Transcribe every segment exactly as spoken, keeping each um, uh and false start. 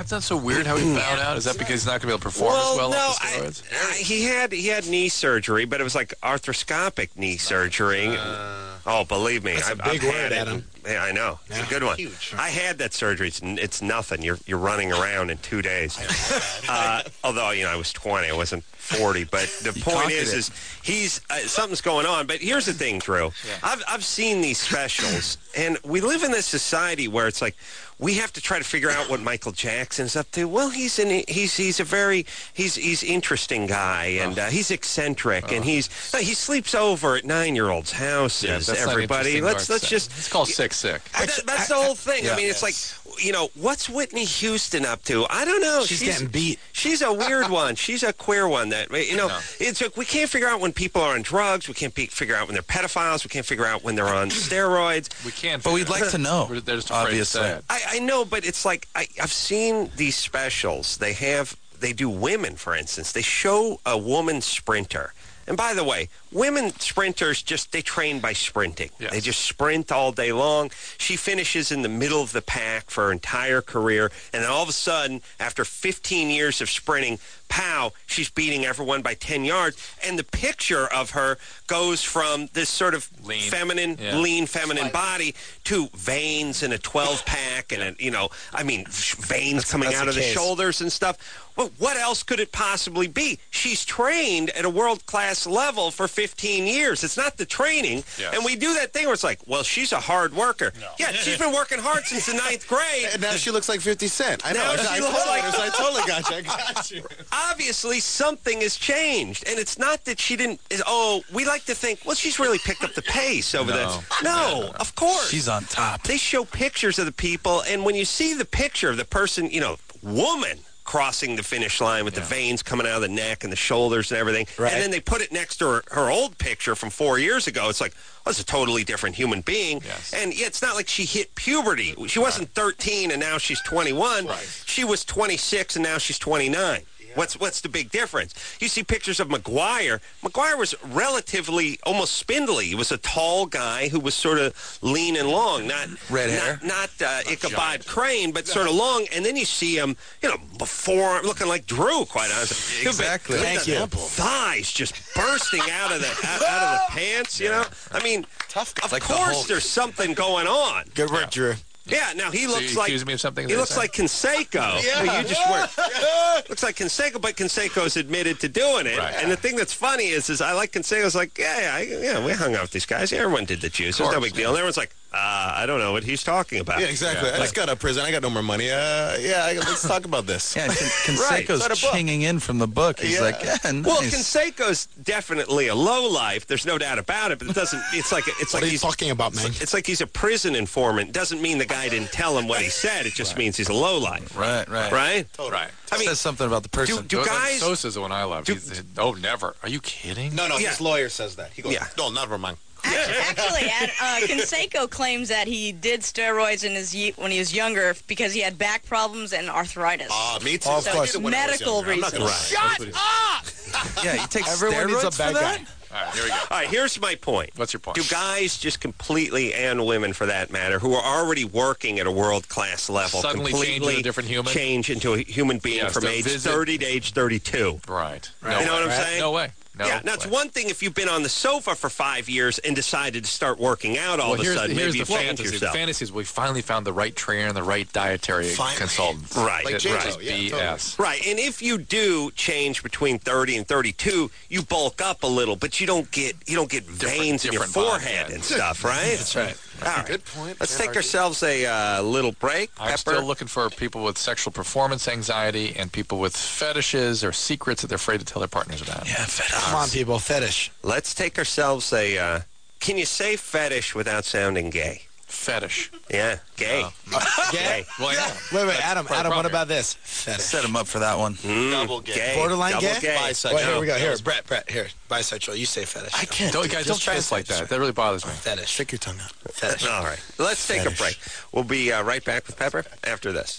That's not so weird how he found out. Is that because he's not going to be able to perform well, as well no, off the steroids? I, I, he had he had knee surgery, but it was like arthroscopic knee surgery. Uh, oh, believe me, that's I've, a big I've word, had it. Adam. Yeah, I know. It's Yeah. a good one. Huge. I had that surgery. It's, it's nothing. You're you're running around in two days. uh, although you know I was twenty, I wasn't forty. But the You point conquered is, it. is he's uh, something's going on. But here's the thing, Drew. Yeah. I've I've seen these specials, and we live in this society where it's like we have to try to figure out what Michael Jackson's up to. Well, he's an he's he's a very he's he's interesting guy, and uh, he's eccentric, and he's uh, he sleeps over at nine-year-olds' houses. Yeah, that's not everybody, interesting let's to let's our just. It's called sick, sick. That, that's the whole thing. Yeah. I mean, it's like, you know, what's Whitney Houston up to? I don't know. She's getting beat. She's a weird one. She's a queer one that, you know, No. it's like we can't figure out when people are on drugs. We can't pe- figure out when they're pedophiles. We can't figure out when they're on steroids. We can't. But we'd figure it like out. to know. We're- They're just afraid Obviously. to say it. I, I know, but it's like I, I've seen these specials. They have, they do women, for instance. They show a woman sprinter. And by the way, women sprinters just, they train by sprinting. Yes. They just sprint all day long. She finishes in the middle of the pack for her entire career. And then all of a sudden, after fifteen years of sprinting, pow, she's beating everyone by ten yards. And the picture of her goes from this sort of Lean. feminine, Yeah. lean, feminine body to veins and a twelve-pack and, a, you know, I mean, veins coming that's out the of the case. shoulders and stuff. Well, what else could it possibly be? She's trained at a world-class level for fifteen years. It's not the training. Yes. And we do that thing where it's like, well, she's a hard worker. Yeah, she's been working hard since the ninth grade. And now she looks like fifty Cent. I know. Now I, she I, looks totally, like- I totally got you. I got you. Obviously, something has changed. And it's not that she didn't, is, oh, we like to think, well, she's really picked up the pace over No. there. No, of course. She's on top. They show pictures of the people, and when you see the picture of the person, you know, woman crossing the finish line with Yeah. the veins coming out of the neck and the shoulders and everything, Right. and then they put it next to her, her old picture from four years ago, it's like, well, it's a totally different human being. Yes. And yeah, it's not like she hit puberty. She wasn't thirteen and now she's twenty-one. Right. She was twenty-six and now she's twenty-nine. What's what's the big difference? You see pictures of McGuire. McGuire was relatively almost spindly. He was a tall guy who was sort of lean and long, not Red hair. not, not uh, Ichabod Crane, but sort of long. And then you see him, you know, before looking like Drew, quite honestly. Exactly. With Thank the you. Thighs just bursting out of the out, out of the pants. You know, I mean, Tough guy. of Like the course Hulk. there's something going on. Good work, Drew. Yeah, now he So looks you like accuse me of something he they looks say? like Canseco. Yeah. You just work. Looks like Canseco, but Canseco's admitted to doing it. Right. And the thing that's funny is, is I like Canseco's like, yeah, yeah, yeah, we hung out with these guys. Everyone did the juice. There's no course, big deal. And everyone's like, uh, I don't know what he's talking about. Yeah, exactly. Yeah. I just got out of prison. I got no more money. Uh, yeah, I, let's talk about this. Yeah, Can- Right. Canseco's Start a book. chinging in from the book. He's Yeah. like, yeah, nice. Well, Canseco's definitely a low life. There's no doubt about it. But it doesn't. It's like it's What like are you he's talking about, man? It's like he's a prison informant. Doesn't mean the guy didn't tell him what he said. It just means he's a low life. Right, right. Right? Right. I mean, says something about the person. do guys- Sosa's the one I love. do- He's, oh, never. Are you kidding? No, no, Yeah. his lawyer says that. He goes, Yeah. no, never mind. Actually, Ad- uh, Canseco claims that he did steroids in his ye- when he was younger because he had back problems and arthritis. Ah, me too. Oh, of I course. did it when I was Medical younger. I'm not gonna reasons. lie. Shut up! Yeah, he takes Everyone needs steroids a bad for that? guy. All right, here we go. All right, here's my point. What's your point? Do guys just completely, and women for that matter, who are already working at a world-class level, Suddenly change completely into a different human? change into a human being Yes, from to age visit- thirty to age thirty-two? Right. You know what I'm way. saying? No way. No yeah, now it's way. one thing if you've been on the sofa for five years and decided to start working out all Well, of a here's, sudden. here's Maybe the you change fantasy. The yourself. fantasy is we finally found the right trainer and the right dietary Finally. consultant. Right, Like It- J-Lo, just yeah, B S. Right, and if you do change between thirty and thirty-two, you bulk up a little, but you don't get you don't get veins in your different body, forehead yeah. and stuff, right? That's right. All right. Good point. Let's Can't take argue. ourselves a uh, little break. I'm Pepper. still looking for people with sexual performance anxiety and people with fetishes or secrets that they're afraid to tell their partners about. Yeah, fetish. Come on, people. Fetish. Let's take ourselves a. Uh, can you say fetish without sounding gay? Fetish. Yeah, gay. Gay? Well, yeah. Wait, wait, Adam, part of Adam, the what problem about this? Fetish. Set him up for that one. Mm, Double gay. gay. Borderline Double gay? gay. Bisexual. Wait, here we go. Here, Brett, Brett, here. Bisexual. You say fetish. I can't. Don't, guys, don't Just try kiss to like say- that. That really bothers me. Fetish. Stick your tongue out. Fetish. All right. Let's take Fetish. a break. We'll be uh, right back with Pepper after this.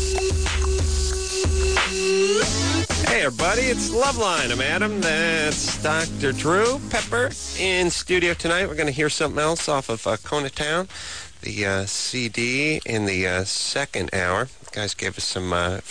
Hey, everybody. It's Loveline. I'm Adam. That's Doctor Drew. Pepper in studio tonight. We're going to hear something else off of uh, Kona Town, the uh, C D in the uh, second hour. The guys gave us some uh,